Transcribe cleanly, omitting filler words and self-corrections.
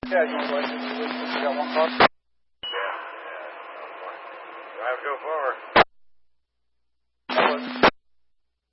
Yeah, you want to go ahead and do this? You got one car? Yeah. Do I have to go forward?